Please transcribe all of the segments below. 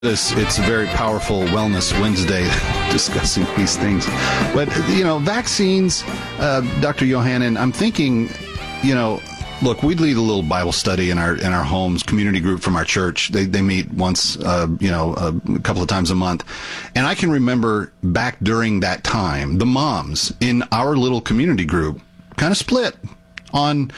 It's a very powerful Wellness Wednesday discussing these things. But, vaccines, Dr. Yohannan, I'm thinking, look, we lead a little Bible study in our homes, community group from our church. They meet once, a couple of times a month. And I can remember back during that time, the moms in our little community group kind of split on,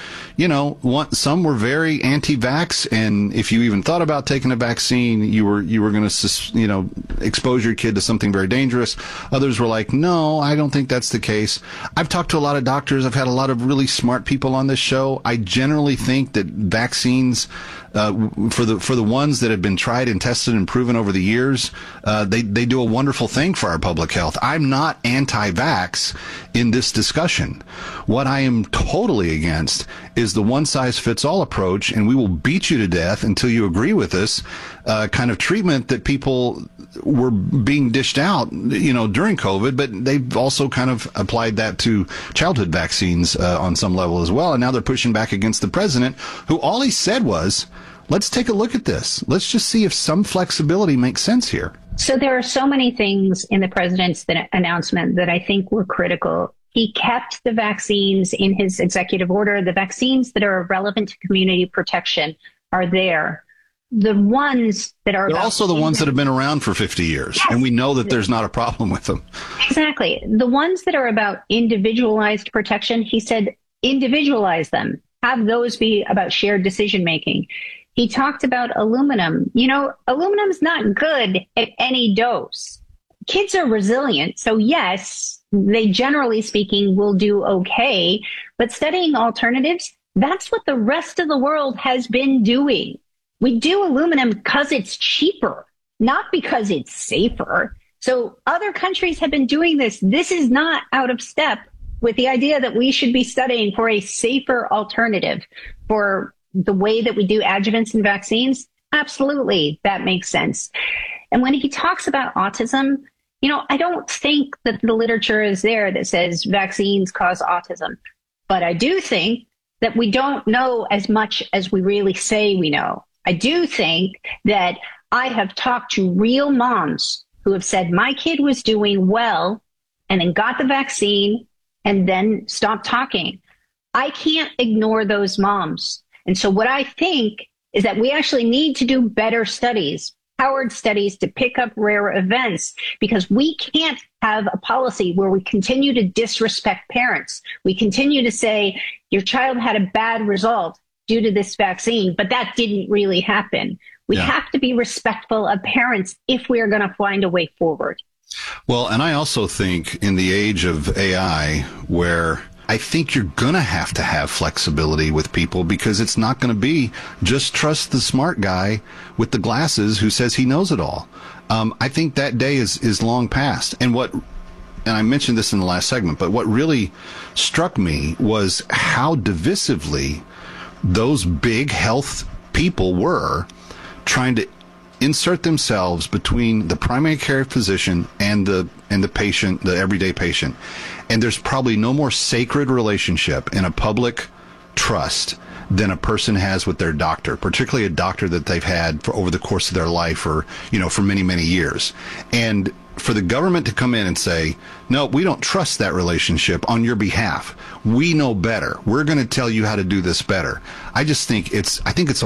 some were very anti-vax, and if you even thought about taking a vaccine, you were going to, expose your kid to something very dangerous. Others were like, no, I don't think that's the case. I've talked to a lot of doctors. I've had a lot of really smart people on this show. I generally think that vaccines, for the ones that have been tried and tested and proven over the years, they do a wonderful thing for our public health. I'm not anti-vax in this discussion. What I am totally against is the one-size-fits-all approach, and we will beat you to death until you agree with us, kind of treatment that people were being dished out, during COVID, but they've also kind of applied that to childhood vaccines on some level as well. And now they're pushing back against the president, who all he said was, let's take a look at this. Let's just see if some flexibility makes sense here. So there are so many things in the president's announcement that I think were critical. He kept the vaccines in his executive order. The vaccines that are relevant to community protection are there. The ones that are... They're also the ones that have been around for 50 years, yes, and we know that there's not a problem with them. Exactly. The ones that are about individualized protection, he said, individualize them. Have those be about shared decision-making. He talked about aluminum. Aluminum's not good at any dose. Kids are resilient. So yes, they generally speaking will do okay. But studying alternatives, that's what the rest of the world has been doing. We do aluminum because it's cheaper, not because it's safer. So other countries have been doing this. This is not out of step with the idea that we should be studying for a safer alternative for the way that we do adjuvants and vaccines. Absolutely, that makes sense. And when he talks about autism, I don't think that the literature is there that says vaccines cause autism. But I do think that we don't know as much as we really say we know. I do think that I have talked to real moms who have said, my kid was doing well and then got the vaccine and then stopped talking. I can't ignore those moms. And so what I think is that we actually need to do better studies, powered studies to pick up rare events, because we can't have a policy where we continue to disrespect parents. We continue to say your child had a bad result due to this vaccine, but that didn't really happen. We have to be respectful of parents if we are going to find a way forward. Well, and I also think in the age of AI, where I think you're going to have flexibility with people, because it's not going to be just trust the smart guy with the glasses who says he knows it all. I think that day is long past. And I mentioned this in the last segment, but what really struck me was how divisively those big health people were trying to insert themselves between the primary care physician and the patient, the everyday patient. And there's probably no more sacred relationship in a public trust than a person has with their doctor, particularly a doctor that they've had for over the course of their life, or, for many, many years. And for the government to come in and say, no, we don't trust that relationship on your behalf. We know better. We're going to tell you how to do this better. I think it's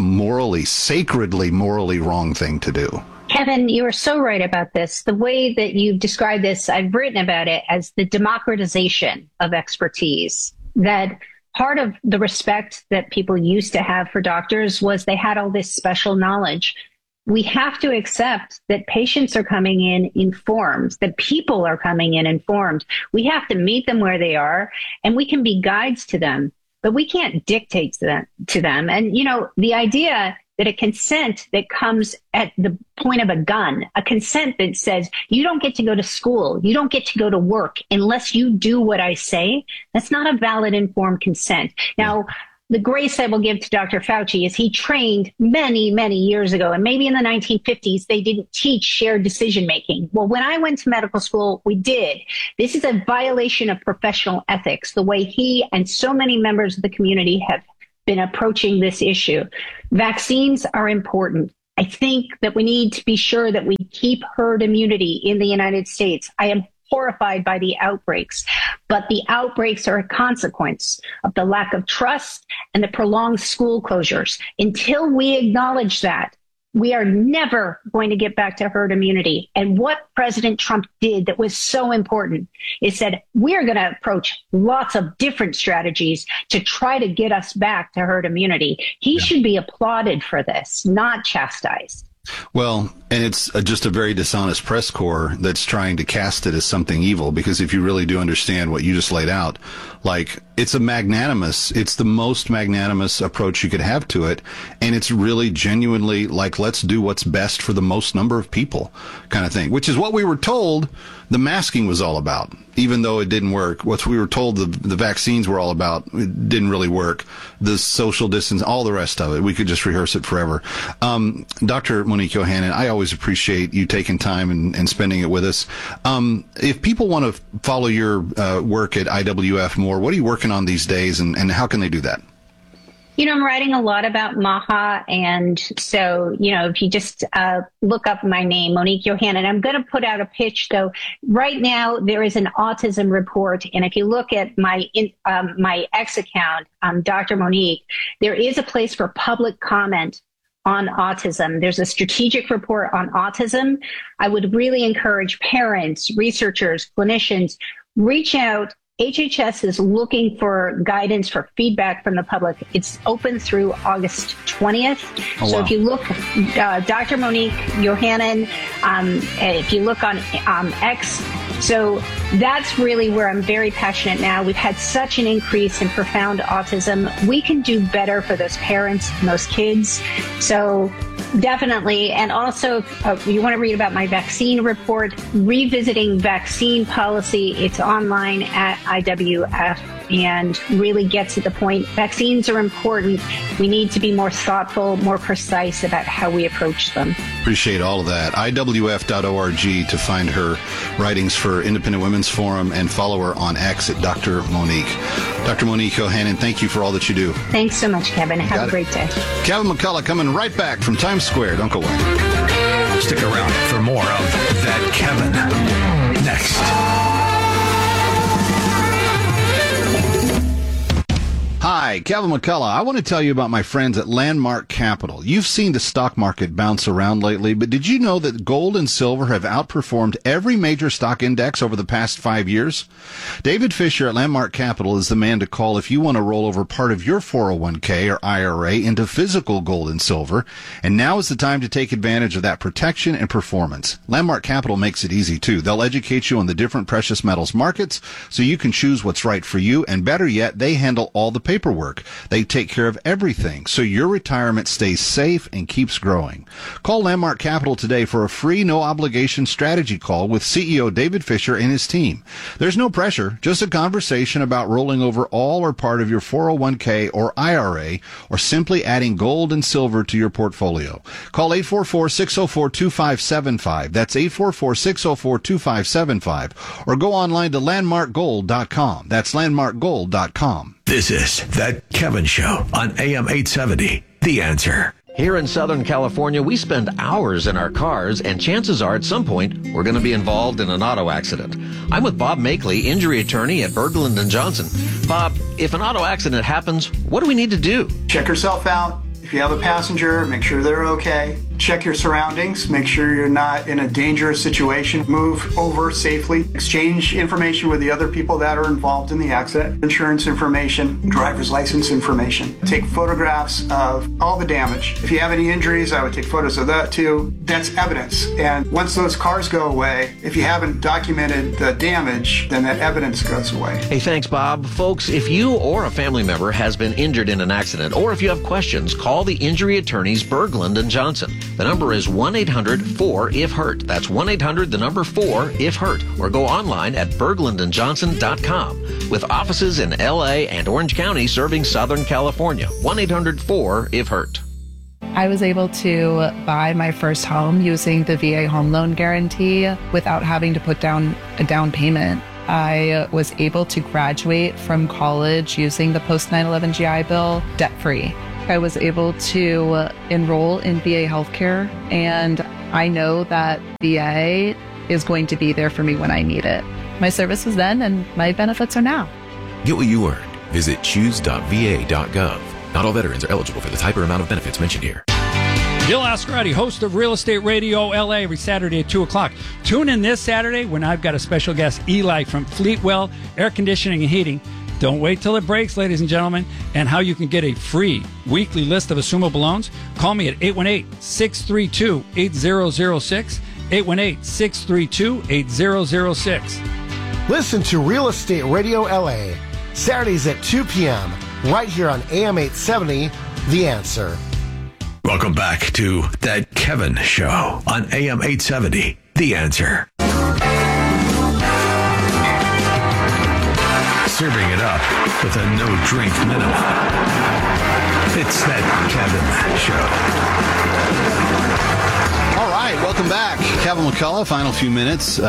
a sacredly morally wrong thing to do. Kevin, you are so right about this. The way that you've described this, I've written about it as the democratization of expertise. That part of the respect that people used to have for doctors was they had all this special knowledge. We have to accept that patients are coming in informed, that people are coming in informed. We have to meet them where they are, and we can be guides to them, but we can't dictate to them. And, the idea that a consent that comes at the point of a gun, a consent that says you don't get to go to school, you don't get to go to work unless you do what I say, that's not a valid informed consent. Now, the grace I will give to Dr. Fauci is he trained many, many years ago, and maybe in the 1950s, they didn't teach shared decision-making. Well, when I went to medical school, we did. This is a violation of professional ethics, the way he and so many members of the community have been approaching this issue. Vaccines are important. I think that we need to be sure that we keep herd immunity in the United States. I am horrified by the outbreaks, but the outbreaks are a consequence of the lack of trust and the prolonged school closures. Until we acknowledge that, we are never going to get back to herd immunity. And what President Trump did that was so important is said, we're going to approach lots of different strategies to try to get us back to herd immunity. He should be applauded for this, not chastised. Well, and it's just a very dishonest press corps that's trying to cast it as something evil, because if you really do understand what you just laid out, like, it's the most magnanimous approach you could have to it. And it's really genuinely like, let's do what's best for the most number of people kind of thing, which is what we were told the masking was all about, even though it didn't work. What we were told the vaccines were all about, it didn't really work. The social distance, all the rest of it, we could just rehearse it forever. Dr. Monique Yohannan, I always appreciate you taking time and spending it with us. If people want to follow your work at IWF more, what are you working on these days, and how can they do that? I'm writing a lot about MAHA. And so, if you just look up my name, Monique Yohannan, I'm going to put out a pitch, though. Right now, there is an autism report. And if you look at my X account, Dr. Monique, there is a place for public comment on autism. There's a strategic report on autism. I would really encourage parents, researchers, clinicians, reach out. HHS is looking for guidance for feedback from the public. It's open through August 20th. Oh, wow. So if you look, Dr. Monique Yohannan, if you look on X, so that's really where I'm very passionate now. We've had such an increase in profound autism. We can do better for those parents and those kids. So definitely. And also, you want to read about my vaccine report, Revisiting Vaccine Policy. It's online at IWF and really gets at the point. Vaccines are important. We need to be more thoughtful, more precise about how we approach them. Appreciate all of that. IWF.org to find her writings for Independent Women's Forum, and follow her on X at Dr. Monique. Dr. Monique Yohannan, thank you for all that you do. Thanks so much, Kevin. Have a great day. Kevin McCullough coming right back from Times Square. Don't go away. Stick around for more of That Kevin next. Hi, Kevin McCullough. I want to tell you about my friends at Landmark Capital. You've seen the stock market bounce around lately, but did you know that gold and silver have outperformed every major stock index over the past 5 years? David Fisher at Landmark Capital is the man to call if you want to roll over part of your 401k or IRA into physical gold and silver, and now is the time to take advantage of that protection and performance. Landmark Capital makes it easy, too. They'll educate you on the different precious metals markets so you can choose what's right for you, and better yet, they handle all the paperwork. They take care of everything so your retirement stays safe and keeps growing. Call Landmark Capital today for a free, no-obligation strategy call with CEO David Fisher and his team. There's no pressure, just a conversation about rolling over all or part of your 401k or IRA, or simply adding gold and silver to your portfolio. Call 844-604-2575. That's 844-604-2575. Or go online to landmarkgold.com. That's landmarkgold.com. This is That Kevin Show on AM 870. The Answer. Here in Southern California, we spend hours in our cars, and chances are at some point we're going to be involved in an auto accident. I'm with Bob Makeley, injury attorney at Berglund & Johnson. Bob, if an auto accident happens, what do we need to do? Check yourself out. If you have a passenger, make sure they're okay. Check your surroundings. Make sure you're not in a dangerous situation. Move over safely. Exchange information with the other people that are involved in the accident. Insurance information, driver's license information. Take photographs of all the damage. If you have any injuries, I would take photos of that too. That's evidence. And once those cars go away, if you haven't documented the damage, then that evidence goes away. Hey, thanks, Bob. Folks, if you or a family member has been injured in an accident, or if you have questions, call the injury attorneys Berglund & Johnson. The number is 1-800-4-IF-HURT. That's 1-800-4-IF-HURT. Or go online at berglundandjohnson.com. With offices in L.A. and Orange County serving Southern California. 1-800-4-IF-HURT. I was able to buy my first home using the VA home loan guarantee without having to put down a down payment. I was able to graduate from college using the post 9/11 GI Bill debt-free. I was able to enroll in VA healthcare, and I know that VA is going to be there for me when I need it. My service was then, and my benefits are now. Get what you earned. Visit choose.va.gov. Not all veterans are eligible for the type or amount of benefits mentioned here. Bill Oscarati, host of Real Estate Radio LA, every Saturday at 2 o'clock. Tune in this Saturday when I've got a special guest, Eli from Fleetwell Air Conditioning and Heating. Don't wait till it breaks, ladies and gentlemen. And how you can get a free weekly list of assumable loans. Call me at 818-632-8006. 818-632-8006. Listen to Real Estate Radio LA, Saturdays at 2 p.m., right here on AM 870, The Answer. Welcome back to That Kevin Show on AM 870, The Answer. Serving it up with a no-drink minimum. It's That Kevin Show. All right, welcome back. Kevin McCullough, final few minutes.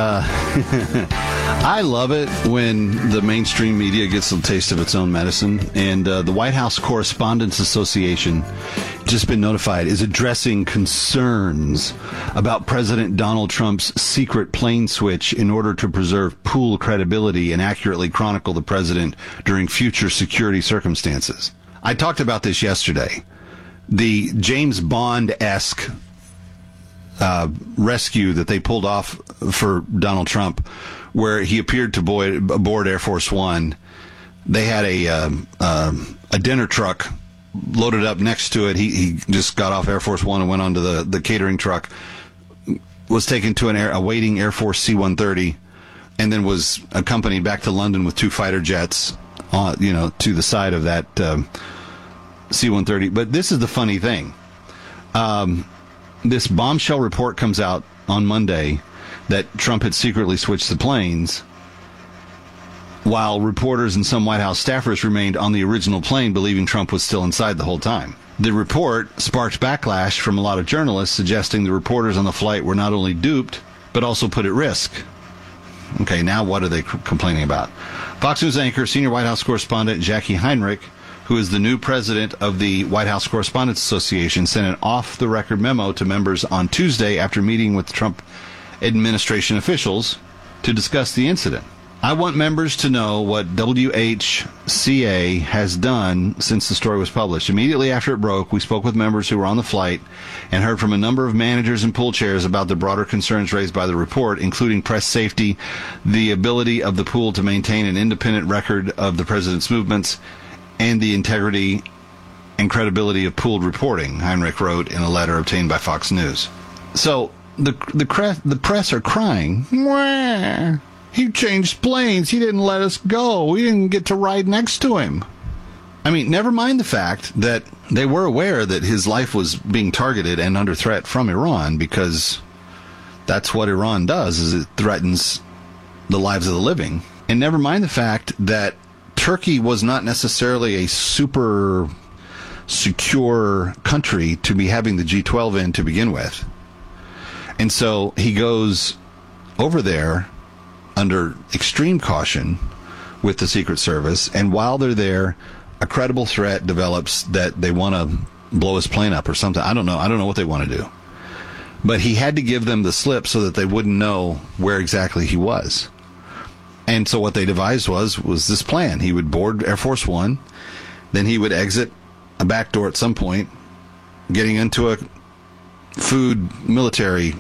I love it when the mainstream media gets a taste of its own medicine. And the White House Correspondents Association, just been notified, is addressing concerns about President Donald Trump's secret plane switch in order to preserve pool credibility and accurately chronicle the president during future security circumstances. I talked about this yesterday. The James Bond-esque rescue that they pulled off for Donald Trump, where he appeared to aboard Air Force One. They had a dinner truck loaded up next to it. He just got off Air Force One and went onto the catering truck, was taken to a waiting Air Force C-130, and then was accompanied back to London with 2 fighter jets, to the side of that C-130. But this is the funny thing. This bombshell report comes out on Monday that Trump had secretly switched the planes, while reporters and some White House staffers remained on the original plane, believing Trump was still inside the whole time. The report sparked backlash from a lot of journalists, suggesting the reporters on the flight were not only duped, but also put at risk. Okay, now what are they complaining about? Fox News anchor, senior White House correspondent Jackie Heinrich, who is the new president of the White House Correspondents Association, sent an off-the-record memo to members on Tuesday after meeting with Trump administration officials to discuss the incident. I want members to know what WHCA has done since the story was published. Immediately after it broke, we spoke with members who were on the flight and heard from a number of managers and pool chairs about the broader concerns raised by the report, including press safety, the ability of the pool to maintain an independent record of the president's movements, and the integrity and credibility of pooled reporting, Heinrich wrote in a letter obtained by Fox News. So the press are crying, "Wah, he changed planes. He didn't let us go. We didn't get to ride next to him." I mean, never mind the fact that they were aware that his life was being targeted and under threat from Iran, because that's what Iran does, is it threatens the lives of the living. And never mind the fact that Turkey was not necessarily a super secure country to be having the G12 in to begin with. And so he goes over there under extreme caution with the Secret Service, and while they're there, a credible threat develops that they want to blow his plane up or something. I don't know what they want to do. But he had to give them the slip so that they wouldn't know where exactly he was. And so what they devised was this plan. He would board Air Force One, then he would exit a back door at some point, getting into a food military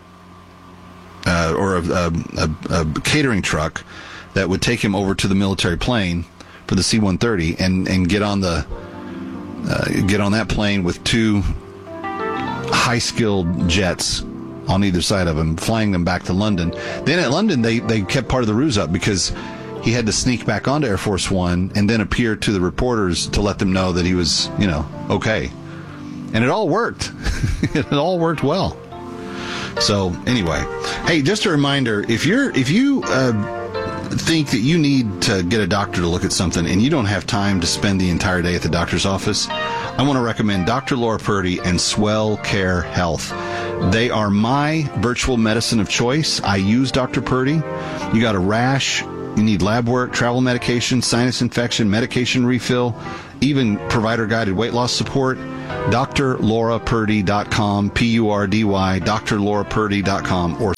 or a catering truck that would take him over to the military plane for the C-130 and get on that plane with 2 high-skilled jets on either side of him, flying them back to London. Then at London, they kept part of the ruse up because he had to sneak back onto Air Force One and then appear to the reporters to let them know that he was, okay. And it all worked. It all worked well. So anyway, hey, just a reminder: if you think that you need to get a doctor to look at something and you don't have time to spend the entire day at the doctor's office, I want to recommend Dr. Laura Purdy and Swell Care Health. They are my virtual medicine of choice. I use Dr. Purdy. You got a rash, You need lab work, travel medication, sinus infection, medication refill, even provider-guided weight loss support. DrLauraPurdy.com, P-U-R-D-Y, DrLauraPurdy.com, or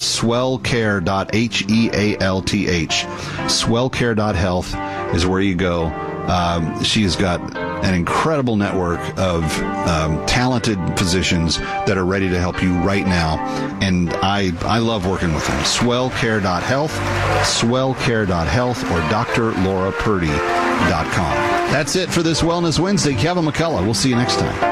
swellcare.health. Swellcare.health is where you go. She's got an incredible network of talented physicians that are ready to help you right now, and I love working with them. Swellcare.health, swellcare.health, or DrLauraPurdy.com. That's it for this Wellness Wednesday. Kevin McCullough. We'll see you next time.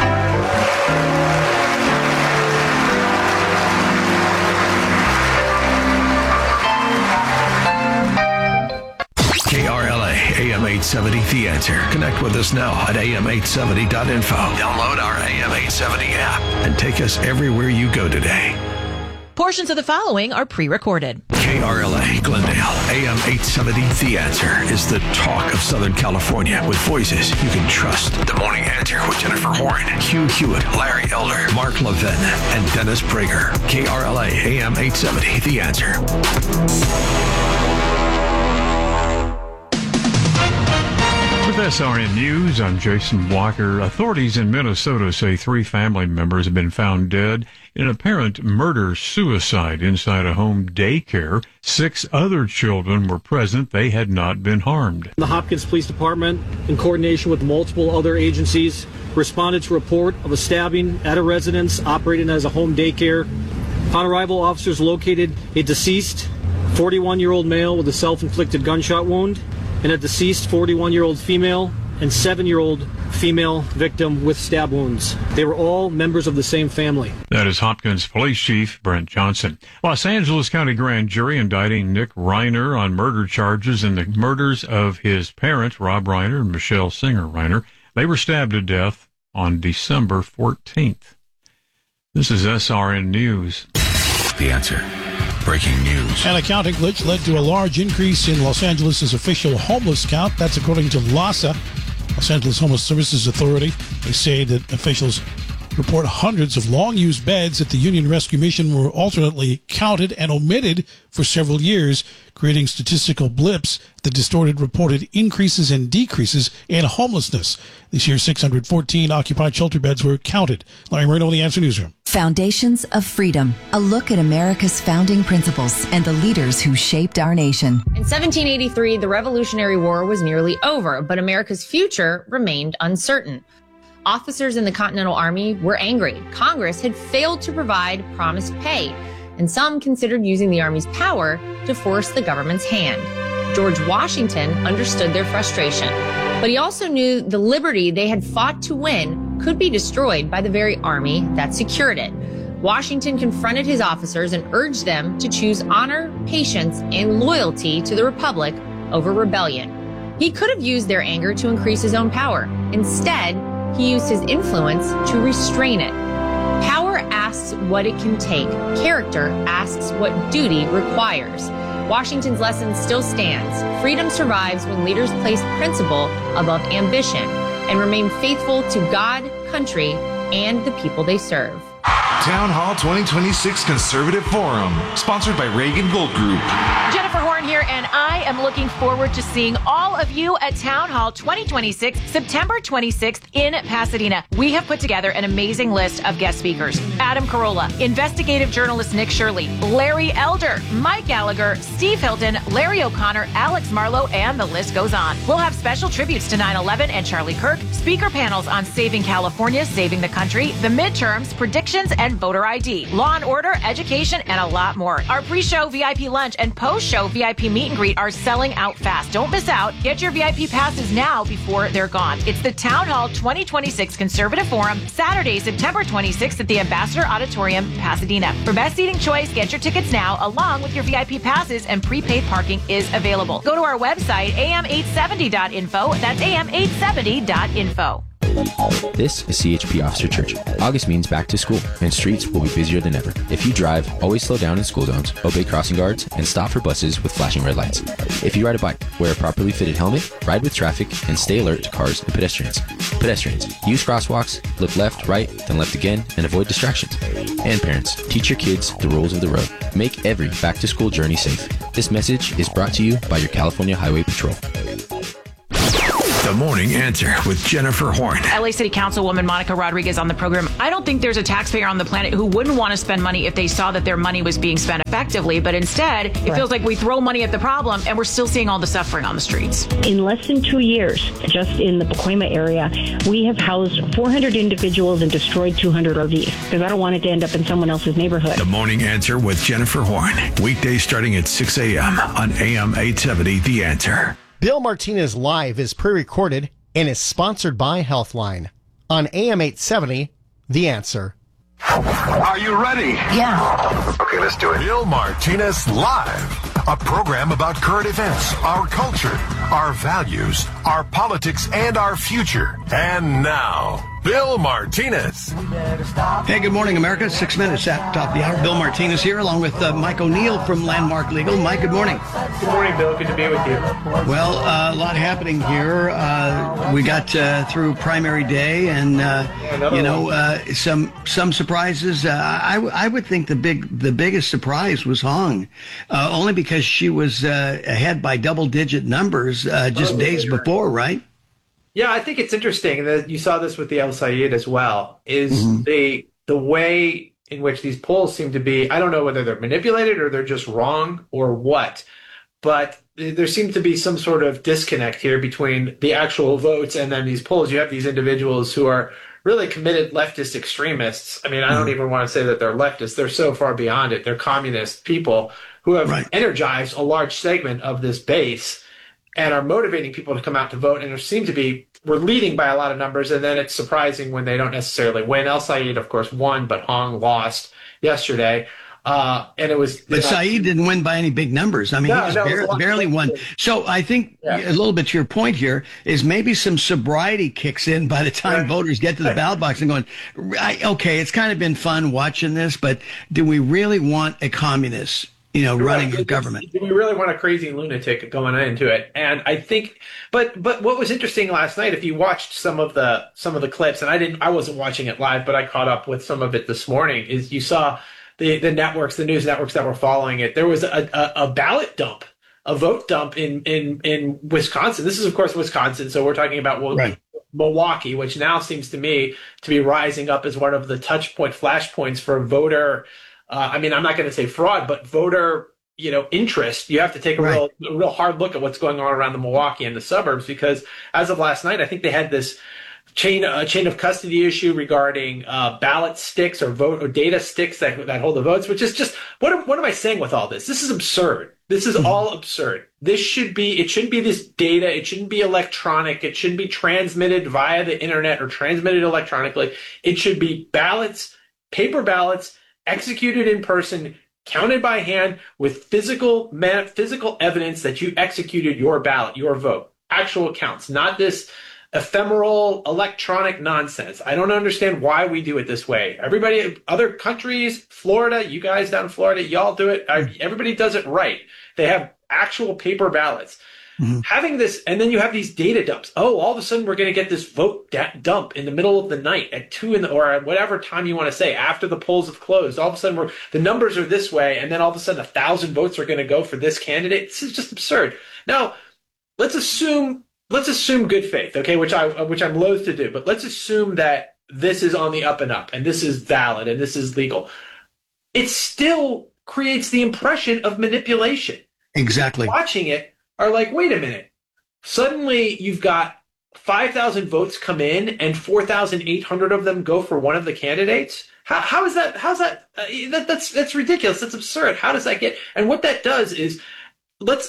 KRLA AM 870 The Answer. Connect with us now at am870.info. Download our AM 870 app and take us everywhere you go today. Portions of the following are pre-recorded. KRLA Glendale AM 870 The Answer is the talk of Southern California with voices you can trust. The Morning Answer with Jennifer Horn, Hugh Hewitt, Larry Elder, Mark Levin, and Dennis Prager. KRLA AM 870 The Answer. With SRN News, I'm Jason Walker. Authorities in Minnesota say 3 family members have been found dead in an apparent murder-suicide inside a home daycare. 6 other children were present. They had not been harmed. The Hopkins Police Department, in coordination with multiple other agencies, responded to a report of a stabbing at a residence operating as a home daycare. Upon arrival, officers located a deceased 41-year-old male with a self-inflicted gunshot wound and a deceased 41-year-old female and 7-year-old female victim with stab wounds. They were all members of the same family. That is Hopkins Police Chief Brent Johnson. Los Angeles County Grand Jury indicting Nick Reiner on murder charges in the murders of his parents, Rob Reiner and Michelle Singer Reiner. They were stabbed to death on December 14th. This is SRN News. The Answer. Breaking news. An accounting glitch led to a large increase in Los Angeles' official homeless count. That's according to LAHSA, Los Angeles Homeless Services Authority. They say that officials report hundreds of long-used beds at the Union Rescue Mission were alternately counted and omitted for several years, creating statistical blips that distorted reported increases and decreases in homelessness. This year, 614 occupied shelter beds were counted. Larry Marino, The Answer Newsroom. Foundations of Freedom, a look at America's founding principles and the leaders who shaped our nation. In 1783, the Revolutionary War was nearly over, but America's future remained uncertain. Officers in the Continental Army were angry. Congress had failed to provide promised pay, and some considered using the Army's power to force the government's hand. George Washington understood their frustration, but he also knew the liberty they had fought to win could be destroyed by the very army that secured it. Washington confronted his officers and urged them to choose honor, patience, and loyalty to the Republic over rebellion. He could have used their anger to increase his own power. Instead, he used his influence to restrain it. Power asks what it can take. Character asks what duty requires. Washington's lesson still stands. Freedom survives when leaders place principle above ambition and remain faithful to God, country, and the people they serve. Town Hall 2026 Conservative Forum, sponsored by Reagan Gold Group. Jennifer Horn here, and I am looking forward to seeing all of you at Town Hall 2026, September 26th in Pasadena. We have put together an amazing list of guest speakers. Adam Carolla, investigative journalist Nick Shirley, Larry Elder, Mike Gallagher, Steve Hilton, Larry O'Connor, Alex Marlowe, and the list goes on. We'll have special tributes to 9/11 and Charlie Kirk, speaker panels on saving California, saving the country, the midterms, predictions, and voter ID, law and order, education, and a lot more. Our pre-show VIP lunch and post-show VIP meet and greet are selling out fast. Don't miss out. Get your VIP passes now before they're gone. It's the Town Hall 2026 Conservative Forum, Saturday, September 26th at the Ambassador Auditorium, Pasadena. For best seating choice, get your tickets now along with your VIP passes, and prepaid parking is available. Go to our website, am870.info. That's am870.info. This is CHP Officer Church. August means back to school, and streets will be busier than ever. If you drive, always slow down in school zones, obey crossing guards, and stop for buses with flashing red lights. If you ride a bike, wear a properly fitted helmet, ride with traffic, and stay alert to cars and pedestrians. Pedestrians, use crosswalks, look left, right, then left again, and avoid distractions. And parents, teach your kids the rules of the road. Make every back-to-school journey safe. This message is brought to you by your California Highway Patrol. The Morning Answer with Jennifer Horn. LA City Councilwoman Monica Rodriguez on the program. I don't think there's a taxpayer on the planet who wouldn't want to spend money if they saw that their money was being spent effectively. But instead, it feels like we throw money at the problem and we're still seeing all the suffering on the streets. In less than 2 years, just in the Pacoima area, we have housed 400 individuals and destroyed 200 RVs because I don't want it to end up in someone else's neighborhood. The Morning Answer with Jennifer Horn. Weekdays starting at 6 a.m. on AM 870 The Answer. Bill Martinez Live is pre-recorded and is sponsored by Healthline. On AM 870, The Answer. Are you ready? Yeah. Okay, let's do it. Bill Martinez Live, a program about current events, our culture, our values, our politics, and our future. And now, Bill Martinez. Hey, good morning, America. 6 minutes at top of the hour. Bill Martinez here, along with Mike O'Neill from Landmark Legal. Mike, good morning. Good morning, Bill. Good to be with you. Well, a lot happening here. We got through primary day, and some surprises. I would think the biggest surprise was Hong, only because she was ahead by double-digit numbers just days before, right? Yeah, I think it's interesting that you saw this with the El Sayed as well, is the way in which these polls seem to be, I don't know whether they're manipulated or they're just wrong or what, but there seems to be some sort of disconnect here between the actual votes and then these polls. You have these individuals who are really committed leftist extremists. I mean, I don't even want to say that they're leftists. They're so far beyond it. They're communist people who have energized a large segment of this base and are motivating people to come out to vote, and we're leading by a lot of numbers, and then it's surprising when they don't necessarily win. El Sayed, of course, won, but Hong lost yesterday. And it was... But Saeed didn't win by any big numbers. I mean, he barely won. So I think a little bit to your point here is maybe some sobriety kicks in by the time voters get to the ballot box and going, okay, it's kind of been fun watching this, but do we really want a communist running a government? Do we really want a crazy lunatic going into it? And I think, but what was interesting last night, if you watched some of the clips, and I wasn't watching it live, but I caught up with some of it this morning, is you saw the news networks that were following it. There was a ballot dump, a vote dump in Wisconsin. This is, of course, Wisconsin. So we're talking about Milwaukee, which now seems to me to be rising up as one of the flashpoints for voter, I'm not going to say fraud, but voter, interest. You have to take a real hard look at what's going on around the Milwaukee and the suburbs, because as of last night, I think they had this chain of custody issue regarding ballot sticks or data sticks that hold the votes, which is just what am I saying with all this? This is absurd. This is all absurd. It shouldn't be this data. It shouldn't be electronic. It shouldn't be transmitted via the internet or transmitted electronically. It should be ballots, paper ballots, executed in person, counted by hand with physical evidence that you executed your ballot, your vote, actual counts, not this ephemeral electronic nonsense. I don't understand why we do it this way. Everybody, other countries, Florida, you guys down in Florida, y'all do it. Everybody does it right. They have actual paper ballots. Having this, and then you have these data dumps. Oh, all of a sudden we're going to get this vote dump in the middle of the night at 2 or at whatever time you want to say, after the polls have closed. All of a sudden the numbers are this way, and then all of a sudden 1,000 votes are going to go for this candidate. This is just absurd. Now, let's assume good faith, okay, which I'm loath to do, but let's assume that this is on the up and up, and this is valid, and this is legal. It still creates the impression of manipulation. Exactly. Watching it are like, wait a minute. Suddenly you've got 5,000 votes come in and 4,800 of them go for one of the candidates. How is that? How's that? That's ridiculous. That's absurd. How does that get? And what that does is, let's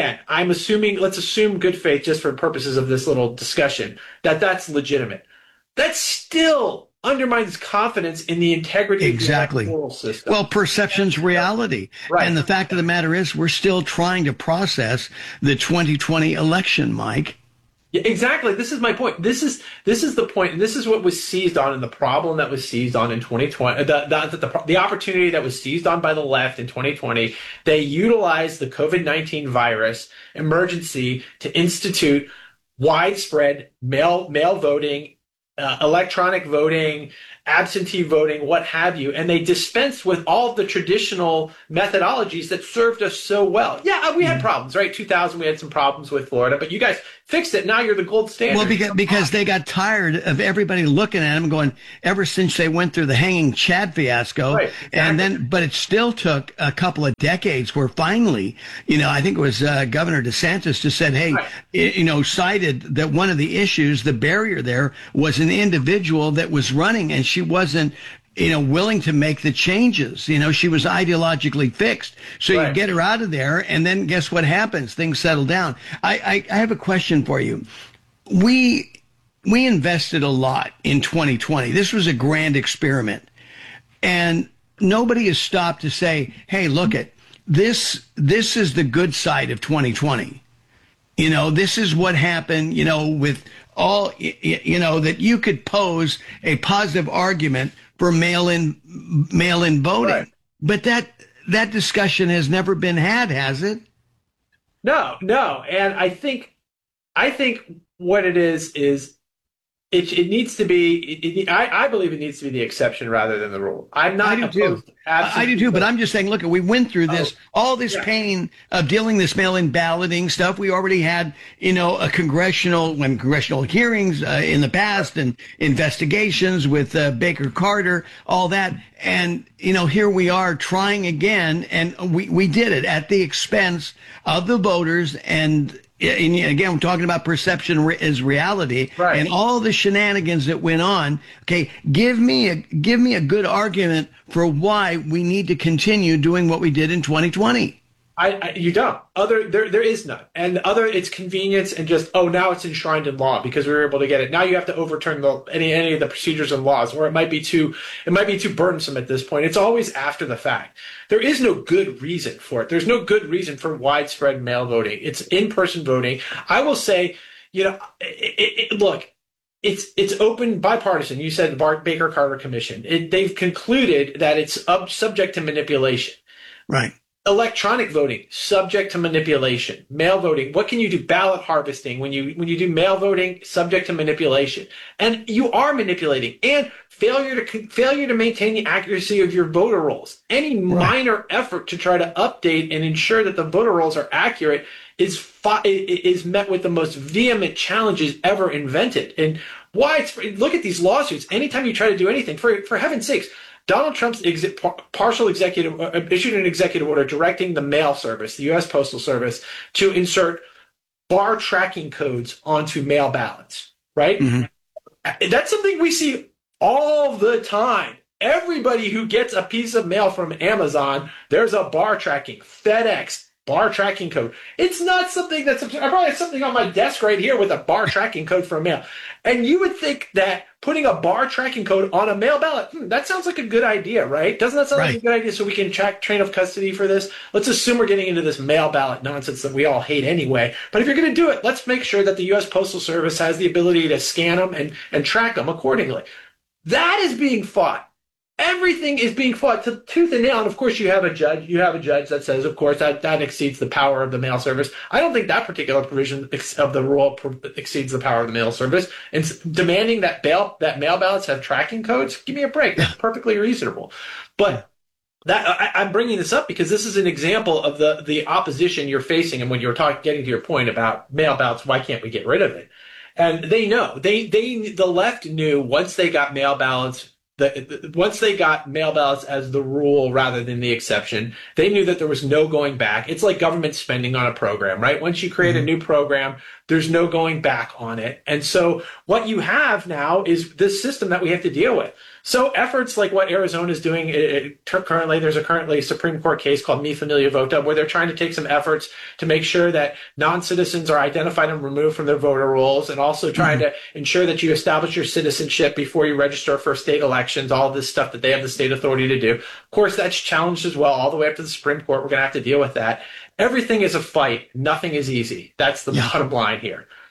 assume good faith just for purposes of this little discussion, that's legitimate. That still undermines confidence in the integrity of the moral system. Well, perception's reality. Right. And the fact of the matter is, we're still trying to process the 2020 election, Mike. Yeah, exactly. This is my point. This is the point, and this is what was seized on, and the problem that was seized on in 2020. The opportunity that was seized on by the left in 2020. They utilized the COVID-19 virus emergency to institute widespread mail voting, electronic voting, absentee voting, what have you, and they dispensed with all of the traditional methodologies that served us so well. Yeah, we had problems, right? 2000, we had some problems with Florida, but you guys fixed it. Now you're the gold standard. Well, because they got tired of everybody looking at them going, ever since they went through the hanging Chad fiasco. Right, exactly. And then, but it still took a couple of decades where finally, I think it was Governor DeSantis just said, hey, right. Cited that one of the issues, the barrier there was an individual that was running and she wasn't willing to make the changes. She was ideologically fixed. So right. You get her out of there, and then guess what happens? Things settle down. I have a question for you. We invested a lot in 2020. This was a grand experiment. And nobody has stopped to say, hey, look this is the good side of 2020. This is what happened, with all, that you could pose a positive argument for mail-in voting. Right. But that discussion has never been had, has it? No. And I think what it is it needs to be, I believe it needs to be the exception rather than the rule. I'm not opposed. I do too, but I'm just saying, look, we went through this, all this pain of dealing this mail-in balloting stuff. We already had, congressional hearings in the past and investigations with Baker Carter, all that. And, here we are trying again, and we did it at the expense of the voters. And again, we're talking about perception is reality, right. And all the shenanigans that went on. Okay, give me a good argument for why we need to continue doing what we did in 2020. You don't. There is none. And it's convenience and just, now it's enshrined in law because we were able to get it. Now you have to overturn any of the procedures and laws, or it might be too burdensome at this point. It's always after the fact. There is no good reason for it. There's no good reason for widespread mail voting. It's in-person voting. I will say, look, it's open, bipartisan. You said the Baker Carter Commission. They've concluded that it's subject to manipulation. Right. Electronic voting, subject to manipulation. Mail voting, what can you do? Ballot harvesting, when you do mail voting, subject to manipulation. And you are manipulating. And failure to maintain the accuracy of your voter rolls. Any minor effort to try to update and ensure that the voter rolls are accurate is met with the most vehement challenges ever invented. And look at these lawsuits. Anytime you try to do anything, for heaven's sakes, Donald Trump's issued an executive order directing the mail service, the U.S. Postal Service, to insert bar tracking codes onto mail ballots, right? Mm-hmm. That's something we see all the time. Everybody who gets a piece of mail from Amazon, there's a bar tracking, FedEx, bar tracking code. It's not something I probably have something on my desk right here with a bar tracking code for mail. And you would think that putting a bar tracking code on a mail ballot, that sounds like a good idea, right? Doesn't that sound like a good idea? So we can track chain of custody for this. Let's assume we're getting into this mail ballot nonsense that we all hate anyway. But if you're going to do it, let's make sure that the U.S. Postal Service has the ability to scan them and track them accordingly. That is being fought. Everything is being fought to tooth and nail. And of course, you have a judge that says, of course, that exceeds the power of the mail service. I don't think that particular provision of the rule exceeds the power of the mail service. And demanding that mail ballots have tracking codes, give me a break. That's perfectly reasonable. But I'm bringing this up because this is an example of the opposition you're facing. And when you're getting to your point about mail ballots, why can't we get rid of it? And they know. The left knew once they got mail ballots. Once they got mail ballots as the rule rather than the exception, they knew that there was no going back. It's like government spending on a program, right? Once you create a new program, there's no going back on it. And so what you have now is this system that we have to deal with. So efforts like what Arizona is doing currently, there's a Supreme Court case called Mi Familia Vota, where they're trying to take some efforts to make sure that non-citizens are identified and removed from their voter rolls, and also trying to ensure that you establish your citizenship before you register for state elections, all of this stuff that they have the state authority to do. Of course, that's challenged as well, all the way up to the Supreme Court. We're going to have to deal with that. Everything is a fight. Nothing is easy. That's the bottom line here.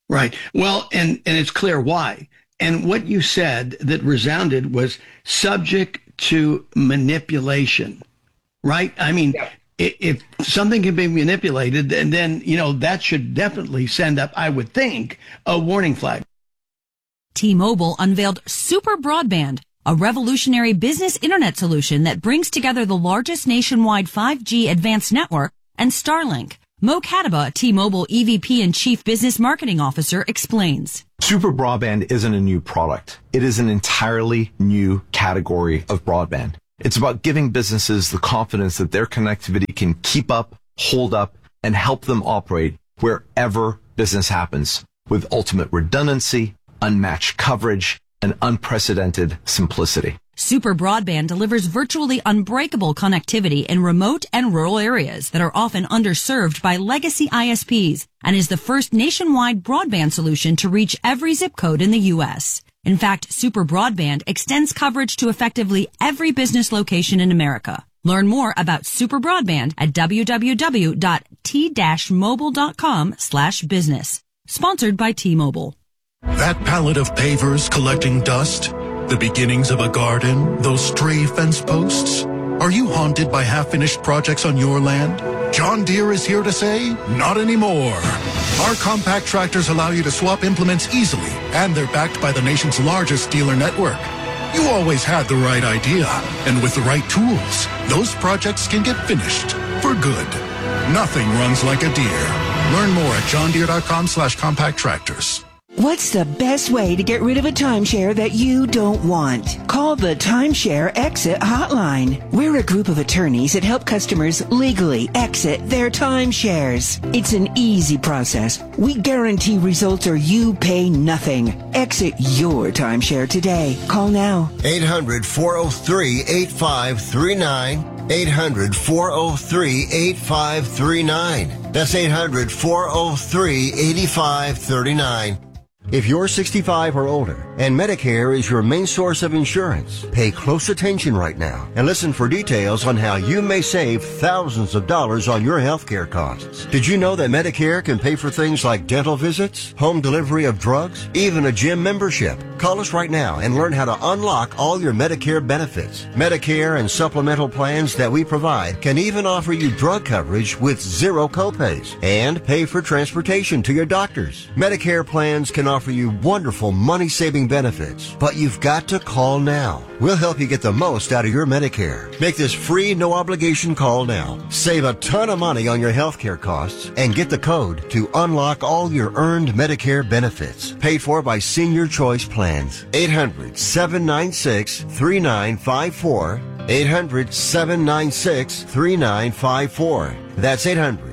Right. Well, and it's clear why. And what you said that resounded was subject to manipulation, right? I mean, if something can be manipulated, then, that should definitely send up, I would think, a warning flag. T-Mobile unveiled Super Broadband, a revolutionary business internet solution that brings together the largest nationwide 5G advanced network and Starlink. Mo Kataba, T-Mobile EVP and Chief Business Marketing Officer, explains. Super Broadband isn't a new product. It is an entirely new category of broadband. It's about giving businesses the confidence that their connectivity can keep up, hold up, and help them operate wherever business happens with ultimate redundancy, unmatched coverage, and unprecedented simplicity. Super Broadband delivers virtually unbreakable connectivity in remote and rural areas that are often underserved by legacy ISPs and is the first nationwide broadband solution to reach every zip code in the U.S. In fact, Super Broadband extends coverage to effectively every business location in America. Learn more about Super Broadband at www.t-mobile.com/business. Sponsored by T-Mobile. That pallet of pavers collecting dust, the beginnings of a garden, those stray fence posts. Are you haunted by half-finished projects on your land? John Deere is here to say, not anymore. Our compact tractors allow you to swap implements easily, and they're backed by the nation's largest dealer network. You always had the right idea, and with the right tools, those projects can get finished for good. Nothing runs like a Deere. Learn more at johndeere.com/compact tractors. What's the best way to get rid of a timeshare that you don't want? Call the Timeshare Exit Hotline. We're a group of attorneys that help customers legally exit their timeshares. It's an easy process. We guarantee results or you pay nothing. Exit your timeshare today. Call now. 800-403-8539. 800-403-8539. That's 800-403-8539. If you're 65 or older and Medicare is your main source of insurance, pay close attention right now and listen for details on how you may save thousands of dollars on your healthcare costs. Did you know that Medicare can pay for things like dental visits, home delivery of drugs, even a gym membership? Call us right now and learn how to unlock all your Medicare benefits. Medicare and supplemental plans that we provide can even offer you drug coverage with zero copays and pay for transportation to your doctors. Medicare plans can offer you wonderful money-saving benefits, but you've got to call now. We'll help you get the most out of your Medicare. Make this free, no-obligation call now. Save a ton of money on your healthcare costs and get the code to unlock all your earned Medicare benefits. Paid for by Senior Choice Plans. 800-796-3954. 800-796-3954. That's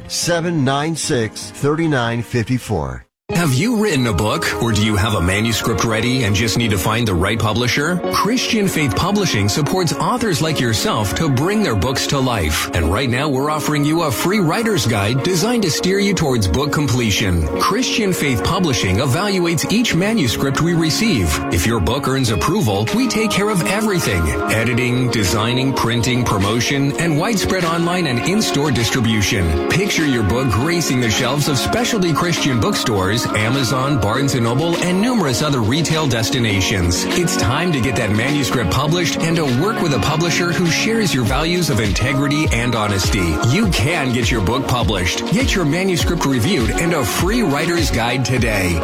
800-796-3954. Have you written a book, or do you have a manuscript ready and just need to find the right publisher? Christian Faith Publishing supports authors like yourself to bring their books to life. And right now we're offering you a free writer's guide designed to steer you towards book completion. Christian Faith Publishing evaluates each manuscript we receive. If your book earns approval, we take care of everything: editing, designing, printing, promotion, and widespread online and in-store distribution. Picture your book gracing the shelves of specialty Christian bookstores, Amazon, Barnes & Noble, and numerous other retail destinations. It's time to get that manuscript published and to work with a publisher who shares your values of integrity and honesty. You can get your book published. Get your manuscript reviewed and a free writer's guide today.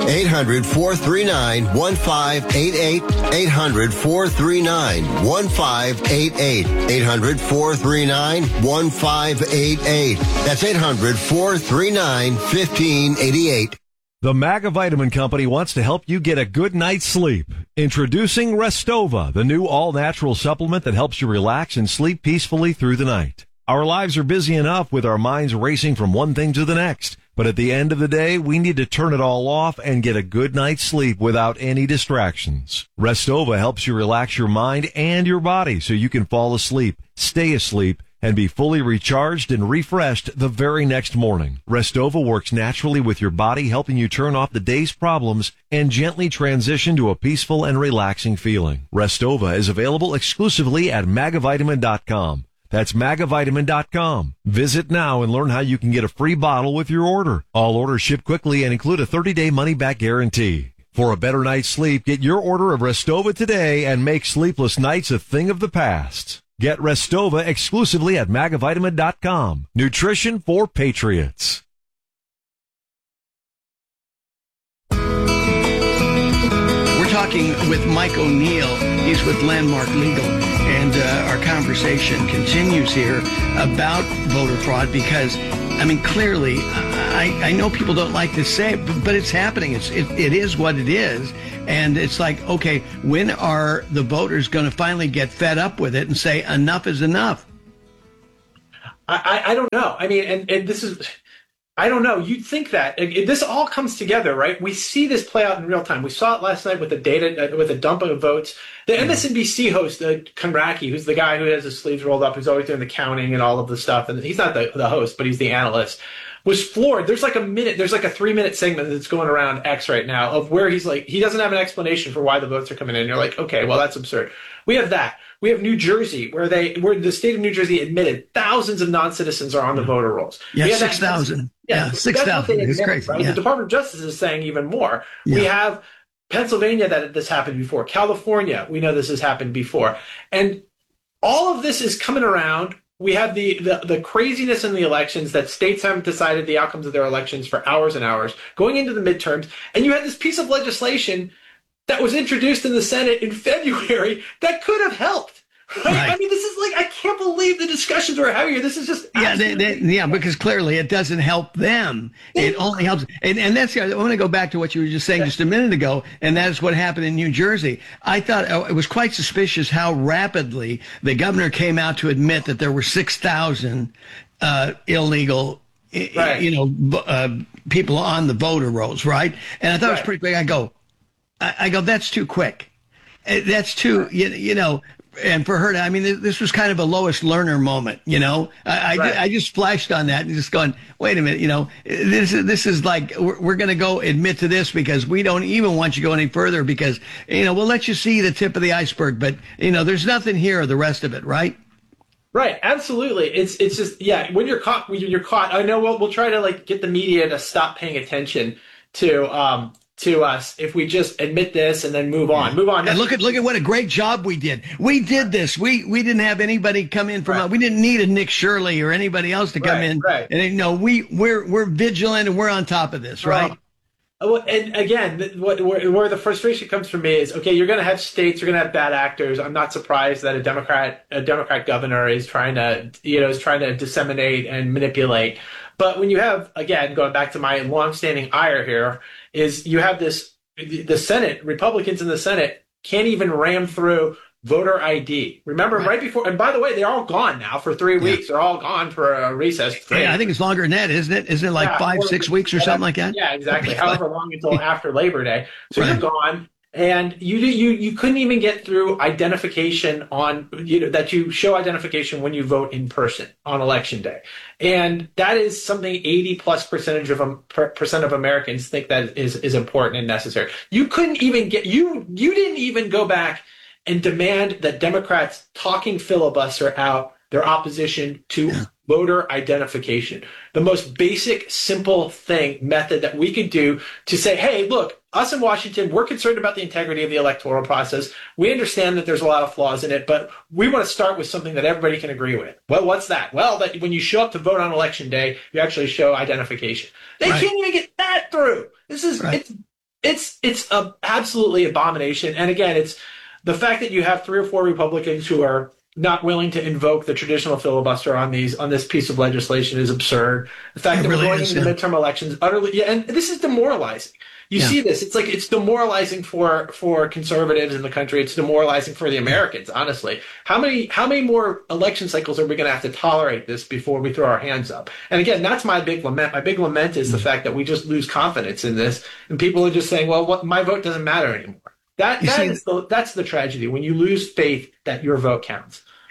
800-439-1588. 800-439-1588. 800-439-1588. That's 800-439-1588. The Magavitamin Company wants to help you get a good night's sleep. Introducing Restova, the new all-natural supplement that helps you relax and sleep peacefully through the night. Our lives are busy enough with our minds racing from one thing to the next. But at the end of the day, we need to turn it all off and get a good night's sleep without any distractions. Restova helps you relax your mind and your body so you can fall asleep, stay asleep, and be fully recharged and refreshed the very next morning. Restova works naturally with your body, helping you turn off the day's problems and gently transition to a peaceful and relaxing feeling. Restova is available exclusively at Magavitamin.com. That's magavitamin.com. Visit now and learn how you can get a free bottle with your order. All orders ship quickly and include a 30-day money-back guarantee. For a better night's sleep, get your order of Restova today and make sleepless nights a thing of the past. Get Restova exclusively at magavitamin.com. Nutrition for patriots. We're talking with Mike O'Neill. He's with Landmark Legal. And our conversation continues here about voter fraud because, I mean, clearly, I know people don't like to say it, but it's happening. It is what it is. And it's like, okay, when are the voters going to finally get fed up with it and say enough is enough? I don't know. I mean, and this is... I don't know. You'd think that this all comes together, right? We see this play out in real time. We saw it last night with the data, with a dump of votes. The MSNBC host, Konraki, who's the guy who has his sleeves rolled up, who's always doing the counting and all of the stuff, and he's not the host, but he's the analyst, was floored. There's like a 3-minute segment that's going around X right now of where he's like, he doesn't have an explanation for why the votes are coming in. You're like, okay, well, that's absurd. We have that. We have New Jersey, where the state of New Jersey admitted thousands of non-citizens are on the voter rolls. Yeah, 6,000. Yeah, 6,000. It's crazy. Right? Yeah. The Department of Justice is saying even more. Yeah. We have Pennsylvania that this happened before. California, we know this has happened before. And all of this is coming around. We have the craziness in the elections that states haven't decided the outcomes of their elections for hours and hours, going into the midterms. And you had this piece of legislation that was introduced in the Senate in February that could have helped. Right? I mean, this is like, I can't believe the discussions we're having here. This is just because clearly it doesn't help them. It only helps. And that's, I want to go back to what you were just saying just a minute ago, and that's what happened in New Jersey. I thought it was quite suspicious how rapidly the governor came out to admit that there were 6,000 illegal, people on the voter rolls, right? And I thought it was pretty quick. I go, that's too quick. That's too, and for her, I mean, this was kind of a Lois Lerner moment, I just flashed on that and just going, wait a minute, this is like, we're going to go admit to this because we don't even want you to go any further because, we'll let you see the tip of the iceberg, but, there's nothing here or the rest of it, right? Right, absolutely. It's just, when you're caught, I know we'll try to like get the media to stop paying attention to us if we just admit this and then move on. And look at what a great job we did. We did this. We didn't have anybody come in from we didn't need a Nick Shirley or anybody else to come in. Right. And we're vigilant and we're on top of this, right? And again, where the frustration comes from me is, okay, you're going to have states, you're going to have bad actors. I'm not surprised that a Democrat governor is trying to disseminate and manipulate. But when you have, again, going back to my longstanding ire here, is you have the Senate, Republicans in the Senate can't even ram through voter ID. Remember, right before, and by the way, they're all gone now for 3 weeks. They're all gone for a recess. Yeah, I think it's longer than that, isn't it? Isn't it like 5-6 weeks or something like that? Yeah, exactly. However long until after Labor Day. So you're gone. And you couldn't even get through identification on, that you show identification when you vote in person on election day. And that is something 80+% of Americans think that is important and necessary. You couldn't even you didn't even go back and demand that Democrats talking filibuster out their opposition to voter identification. The most basic, simple method that we could do to say, hey, look, us in Washington, we're concerned about the integrity of the electoral process. We understand that there's a lot of flaws in it, but we want to start with something that everybody can agree with. Well, what's that? Well, that when you show up to vote on election day, you actually show identification. They can't even get that through. This is, it's a absolutely abomination. And again, it's the fact that you have 3 or 4 Republicans who are not willing to invoke the traditional filibuster on this piece of legislation is absurd. The fact that we're going into the midterm elections utterly, and this is demoralizing. You see this. It's like it's demoralizing for conservatives in the country. It's demoralizing for the Americans, honestly. How many more election cycles are we going to have to tolerate this before we throw our hands up? And again, that's my big lament. My big lament is the fact that we just lose confidence in this, and people are just saying, well, my vote doesn't matter anymore. That's the tragedy, when you lose faith that your vote counts.